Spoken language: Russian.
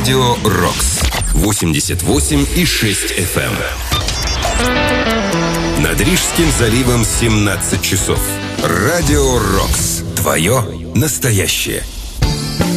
Радио Рокс. 88,6 FM. Над Рижским заливом 17 часов. Радио Рокс. Твое настоящее.